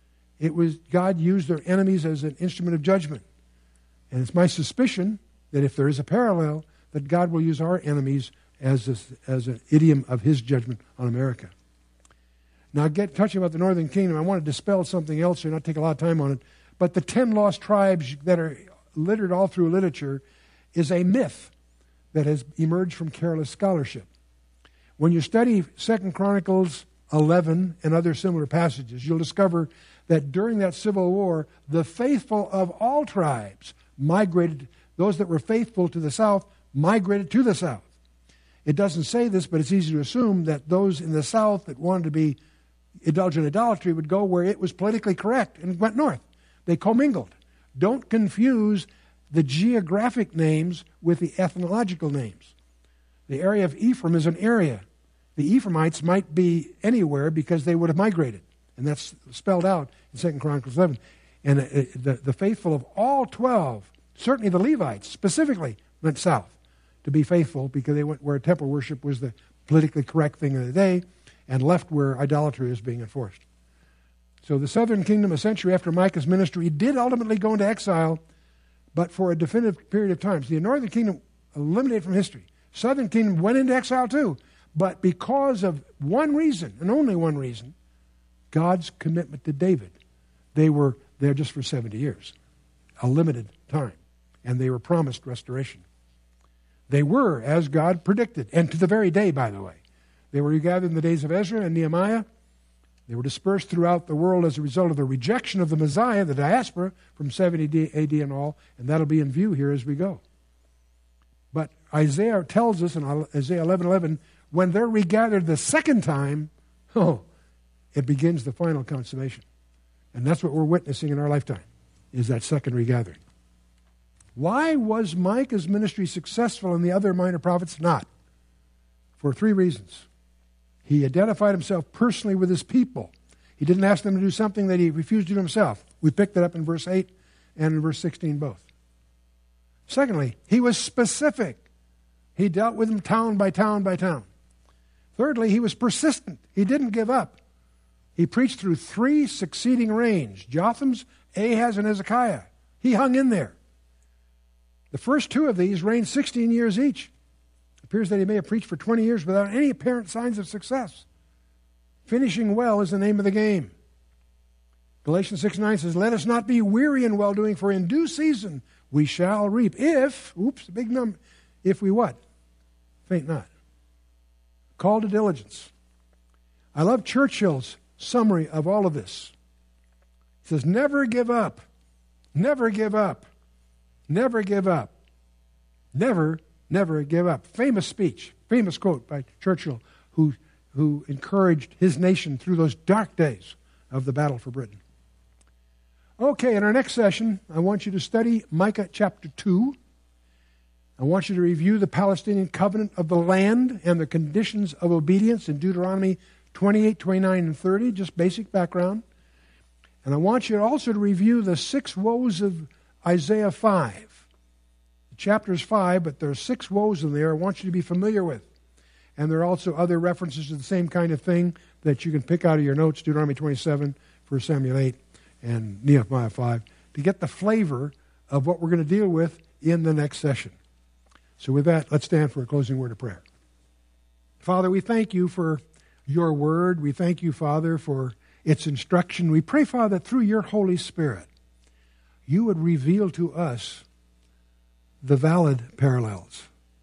God used their enemies as an instrument of judgment. And it's my suspicion that if there is a parallel, that God will use our enemies as an idiom of his judgment on America. Now, touching about the northern kingdom, I want to dispel something else here, not take a lot of time on it. But the 10 lost tribes that are littered all through literature is a myth that has emerged from careless scholarship. When you study 2 Chronicles 11 and other similar passages, you'll discover that during that civil war, the faithful of all tribes migrated. Those that were faithful to the south migrated to the south. It doesn't say this, but it's easy to assume that those in the south that wanted to be indulge in idolatry would go where it was politically correct and went north. They commingled. Don't confuse the geographic names with the ethnological names. The area of Ephraim is an area. The Ephraimites might be anywhere because they would have migrated. And that's spelled out in 2 Chronicles 11. And the faithful of all 12, certainly the Levites specifically, went south to be faithful because they went where temple worship was the politically correct thing of the day and left where idolatry was being enforced. So the southern kingdom, a century after Micah's ministry, did ultimately go into exile, but for a definitive period of time. So the northern kingdom eliminated from history. Southern kingdom went into exile too, but because of one reason, and only one reason, God's commitment to David. They were there just for 70 years, a limited time, and they were promised restoration. They were, as God predicted, and to the very day, by the way. They were regathered in the days of Ezra and Nehemiah. They were dispersed throughout the world as a result of the rejection of the Messiah, the diaspora, from 70 AD and all, and that'll be in view here as we go. But Isaiah tells us in Isaiah 11:11, when they're regathered the second time, it begins the final consummation. And that's what we're witnessing in our lifetime, is that second regathering. Why was Micah's ministry successful and the other minor prophets not? For 3 reasons. He identified himself personally with his people. He didn't ask them to do something that he refused to do himself. We picked that up in verse 8 and in verse 16 both. Secondly, he was specific. He dealt with them town by town by town. Thirdly, he was persistent. He didn't give up. He preached through 3 succeeding reigns, Jotham's, Ahaz, and Hezekiah. He hung in there. The first 2 of these reigned 16 years each. It appears that he may have preached for 20 years without any apparent signs of success. Finishing well is the name of the game. Galatians 6:9 says, let us not be weary in well-doing, for in due season we shall reap. If, big number, if we what? Faint not. Call to diligence. I love Churchill's summary of all of this. He says, never give up. Never give up. Never give up. Never give up. Famous speech, famous quote by Churchill, who encouraged his nation through those dark days of the battle for Britain. Okay, in our next session, I want you to study Micah chapter 2. I want you to review the Palestinian covenant of the land and the conditions of obedience in Deuteronomy 28, 29, and 30, just basic background. And I want you also to review the 6 woes of Isaiah 5. The chapter is 5, but there are 6 woes in there I want you to be familiar with. And there are also other references to the same kind of thing that you can pick out of your notes, Deuteronomy 27, 1 Samuel 8, and Nehemiah 5, to get the flavor of what we're going to deal with in the next session. So with that, let's stand for a closing word of prayer. Father, we thank you for your word. We thank you, Father, for its instruction. We pray, Father, that through your Holy Spirit, you would reveal to us the valid parallels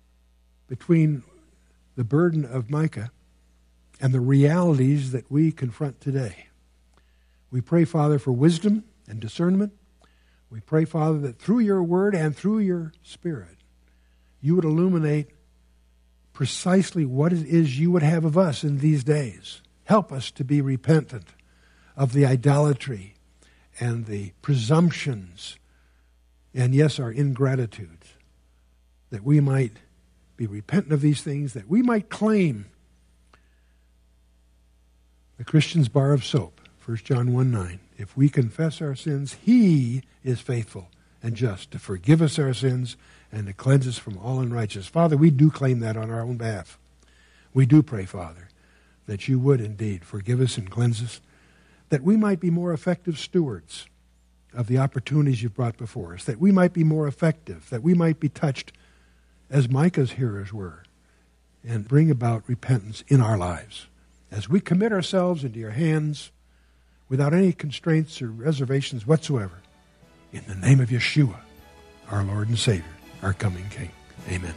between the burden of Micah and the realities that we confront today. We pray, Father, for wisdom and discernment. We pray, Father, that through your word and through your Spirit, you would illuminate precisely what it is you would have of us in these days. Help us to be repentant of the idolatry and the presumptions and, yes, our ingratitude, that we might be repentant of these things, that we might claim the Christian's bar of soap, 1 John 1:9. If we confess our sins, he is faithful and just to forgive us our sins and to cleanse us from all unrighteousness. Father, we do claim that on our own behalf. We do pray, Father, that you would indeed forgive us and cleanse us, that we might be more effective stewards of the opportunities you've brought before us, that we might be more effective, that we might be touched as Micah's hearers were, and bring about repentance in our lives. As we commit ourselves into your hands without any constraints or reservations whatsoever, in the name of Yeshua, our Lord and Savior, our coming King. Amen.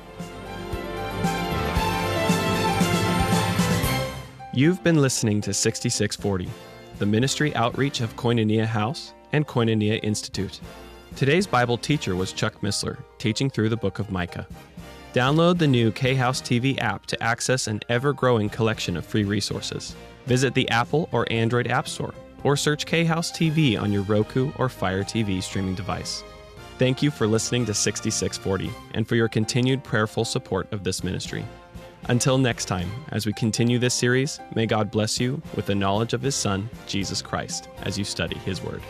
You've been listening to 6640, the ministry outreach of Koinonia House and Koinonia Institute. Today's Bible teacher was Chuck Missler, teaching through the book of Micah. Download the new K-House TV app to access an ever-growing collection of free resources. Visit the Apple or Android App Store, or search K-House TV on your Roku or Fire TV streaming device. Thank you for listening to 6640 and for your continued prayerful support of this ministry. Until next time, as we continue this series, may God bless you with the knowledge of His Son, Jesus Christ, as you study His Word.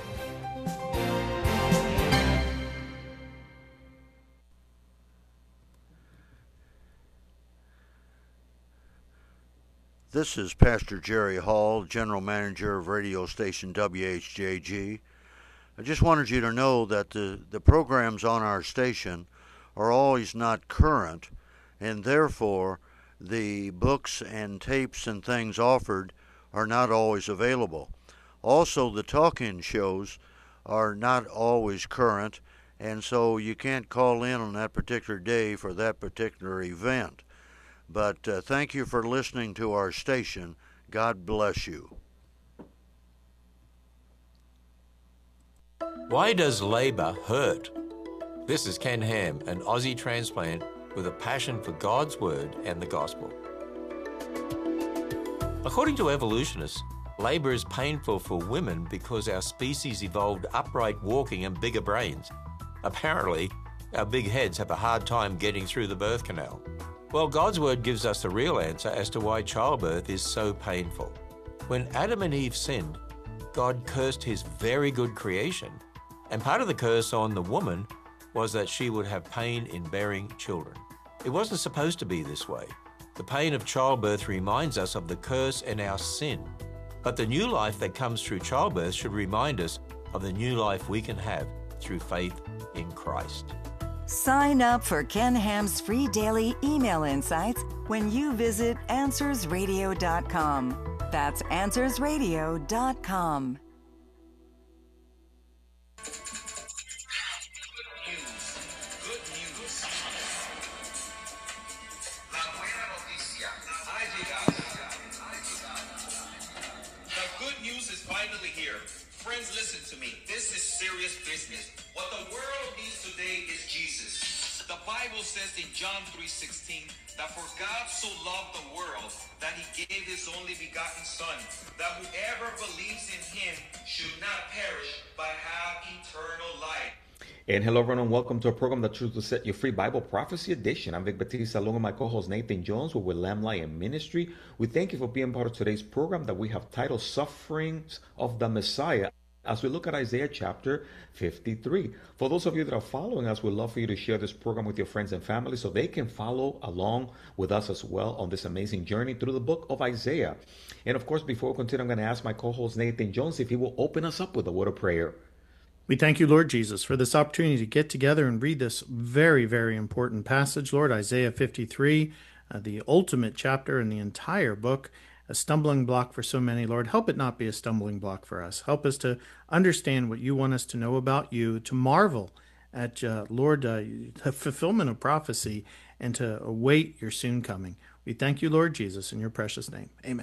This is Pastor Jerry Hall, General Manager of radio station WHJG. I just wanted you to know that the programs on our station are always not current, and therefore the books and tapes and things offered are not always available. Also, the talk-in shows are not always current, and so you can't call in on that particular day for that particular event. But thank you for listening to our station. God bless you. Why does labor hurt? This is Ken Ham, an Aussie transplant with a passion for God's Word and the Gospel. According to evolutionists, labor is painful for women because our species evolved upright walking and bigger brains. Apparently, our big heads have a hard time getting through the birth canal. Well, God's Word gives us the real answer as to why childbirth is so painful. When Adam and Eve sinned, God cursed His very good creation, and part of the curse on the woman was that she would have pain in bearing children. It wasn't supposed to be this way. The pain of childbirth reminds us of the curse and our sin. But the new life that comes through childbirth should remind us of the new life we can have through faith in Christ. Sign up for Ken Ham's free daily email insights when you visit AnswersRadio.com. That's AnswersRadio.com. Friends, listen to me. This is serious business. What the world needs today is Jesus. The Bible says in John 3:16 that for God so loved the world that He gave His only begotten Son, that whoever believes in Him should not perish but have eternal life. And hello, everyone, and welcome to a program that chooses to set you free, Bible Prophecy Edition. I'm Vic Batista, along with my co-host Nathan Jones. We're with Lamb Lion Ministry. We thank you for being part of today's program that we have titled Sufferings of the Messiah, as we look at Isaiah chapter 53. For those of you that are following us, we'd love for you to share this program with your friends and family so they can follow along with us as well on this amazing journey through the book of Isaiah. And of course, before we continue, I'm going to ask my co-host Nathan Jones if he will open us up with a word of prayer. We thank you, Lord Jesus, for this opportunity to get together and read this very, very important passage, Lord, Isaiah 53, the ultimate chapter in the entire book, a stumbling block for so many. Lord, help it not be a stumbling block for us. Help us to understand what you want us to know about you, to marvel at, Lord, the fulfillment of prophecy, and to await your soon coming. We thank you, Lord Jesus, in your precious name. Amen.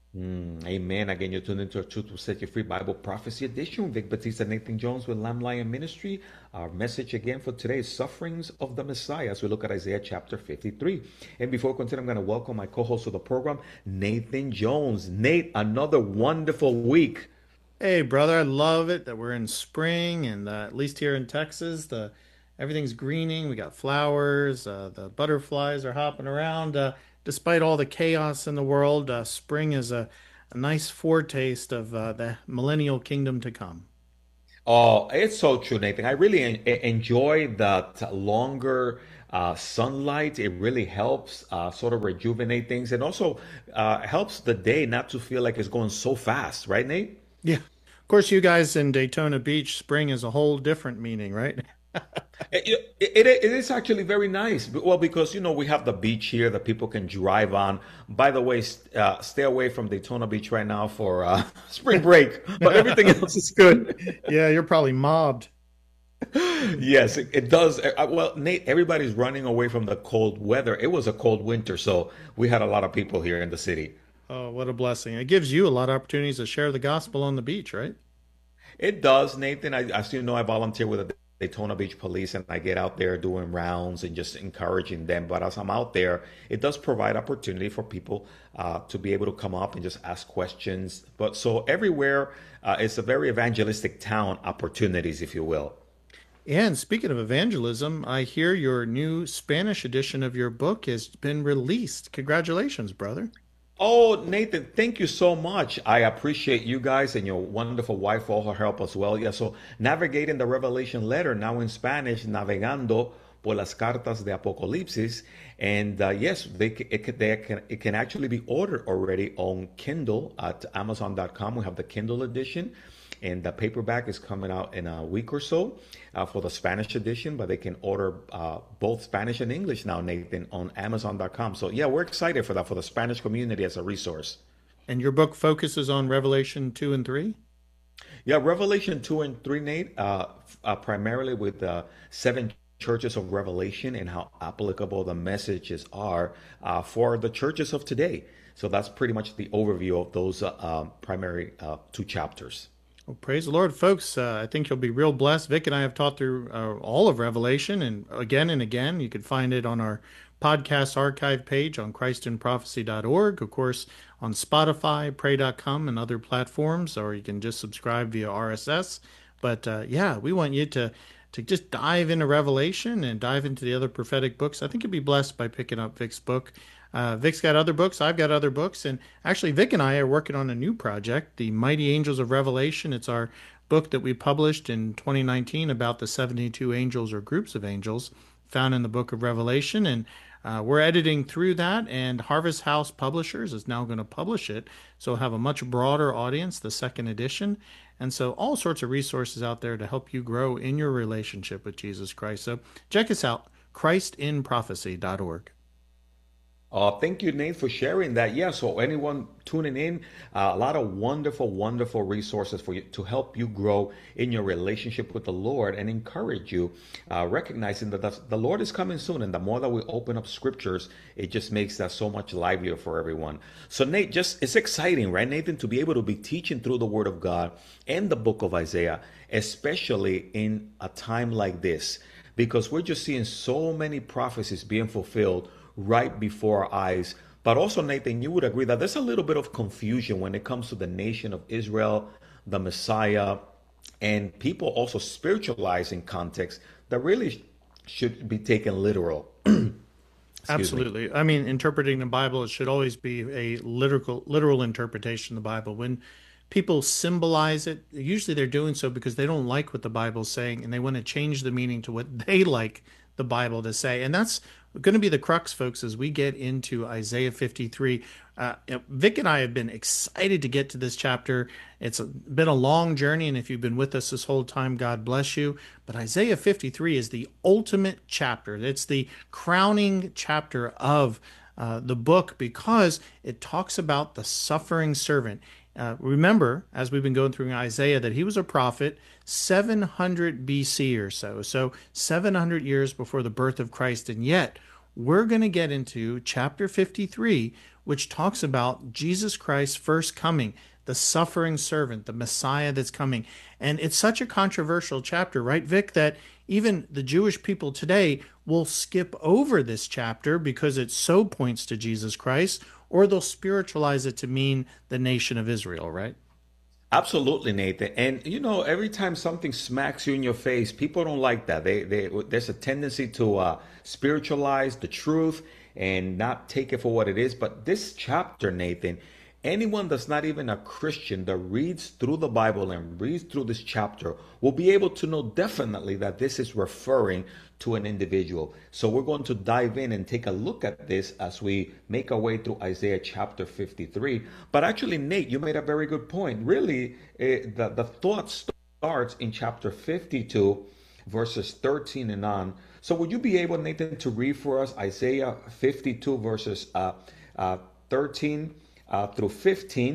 Amen. Again, you're tuned into a Truth Will Set You Free Bible Prophecy Edition. Vic Batista, Nathan Jones with Lamb Lion Ministry. Our message again for today is Sufferings of the Messiah as we look at Isaiah chapter 53. And before we continue, I'm going to welcome my co-host of the program, Nathan Jones. Nate, another wonderful week. Hey, brother, I love it that we're in spring, and at least here in Texas, everything's greening. We got flowers. The butterflies are hopping around. Despite all the chaos in the world, spring is a nice foretaste of the millennial kingdom to come. Oh, it's so true, Nathan. I really enjoy that longer sunlight. It really helps sort of rejuvenate things and also helps the day not to feel like it's going so fast, right, Nate? Yeah. Of course, you guys in Daytona Beach, spring is a whole different meaning, right? It is actually very nice. Well, because, we have the beach here that people can drive on. By the way, stay away from Daytona Beach right now for spring break, but everything else is good. Yeah, you're probably mobbed. Yes, it does. Well, Nate, everybody's running away from the cold weather. It was a cold winter, so we had a lot of people here in the city. Oh, what a blessing. It gives you a lot of opportunities to share the gospel on the beach, right? It does, Nathan. As you know, I volunteer with the Daytona Beach Police, and I get out there doing rounds and just encouraging them. But as I'm out there, it does provide opportunity for people to be able to come up and just ask questions. But so everywhere, it's a very evangelistic town, opportunities, if you will. And speaking of evangelism, I hear your new Spanish edition of your book has been released. Congratulations, brother. Oh, Nathan, thank you so much. I appreciate you guys and your wonderful wife for all her help as well. Yeah, so Navigating the Revelation Letter, now in Spanish, Navegando por las Cartas de Apocalipsis. And yes, it can actually be ordered already on Kindle at Amazon.com. We have the Kindle edition. And the paperback is coming out in a week or so for the Spanish edition, but they can order both Spanish and English now, Nathan, on Amazon.com. So, yeah, we're excited for that, for the Spanish community as a resource. And your book focuses on Revelation 2 and 3? Yeah, Revelation 2 and 3, Nate, primarily with the 7 churches of Revelation and how applicable the messages are for the churches of today. So that's pretty much the overview of those primary 2 chapters. Well, praise the Lord, folks. I think you'll be real blessed. Vic and I have taught through all of Revelation and again. You can find it on our podcast archive page on christinprophecy.org, of course, on Spotify, pray.com, and other platforms, or you can just subscribe via RSS. But yeah, we want you to just dive into Revelation and dive into the other prophetic books. I think you'll be blessed by picking up Vic's book. Vic's got other books. I've got other books. And actually, Vic and I are working on a new project, The Mighty Angels of Revelation. It's our book that we published in 2019 about the 72 angels or groups of angels found in the book of Revelation. And we're editing through that, and Harvest House Publishers is now going to publish it. So we'll have a much broader audience, the second edition. And so all sorts of resources out there to help you grow in your relationship with Jesus Christ. So check us out, christinprophecy.org. Thank you, Nate, for sharing that. Yeah, so anyone tuning in, a lot of wonderful resources for you to help you grow in your relationship with the Lord and encourage you, recognizing that the Lord is coming soon. And the more that we open up scriptures, it just makes that so much livelier for everyone. So, Nate, it's exciting, right, Nathan, to be able to be teaching through the Word of God and the book of Isaiah, especially in a time like this, because we're just seeing so many prophecies being fulfilled right before our eyes. But also, Nathan, you would agree that there's a little bit of confusion when it comes to the nation of Israel, the Messiah, and people also spiritualizing context that really should be taken literal. Absolutely. I mean, interpreting the Bible, it should always be a literal interpretation of the Bible. When people symbolize it, usually they're doing so because they don't like what the Bible's saying, and they want to change the meaning to what they like the Bible to say. And that's going to be the crux, folks, as we get into Isaiah 53. Vic and I have been excited to get to this chapter. It's been a long journey, and if you've been with us this whole time, God bless you. But Isaiah 53 is the ultimate chapter. It's the crowning chapter of the book because it talks about the suffering servant. Remember, as we've been going through Isaiah, that he was a prophet 700 BC or so. So 700 years before the birth of Christ. And yet, we're going to get into chapter 53, which talks about Jesus Christ's first coming, the suffering servant, the Messiah that's coming. And it's such a controversial chapter, right, Vic, that even the Jewish people today will skip over this chapter because it so points to Jesus Christ, or they'll spiritualize it to mean the nation of Israel, right? Absolutely, Nathan. And, every time something smacks you in your face, people don't like that. There's a tendency to spiritualize the truth and not take it for what it is. But this chapter, Nathan, anyone that's not even a Christian that reads through the Bible and reads through this chapter will be able to know definitely that this is referring to an individual. So we're going to dive in and take a look at this as we make our way through Isaiah chapter 53. But actually, Nate, you made a very good point. Really, the thought starts in chapter 52, verses 13 and on. So would you be able, Nathan, to read for us Isaiah 52, verses 13 through 15?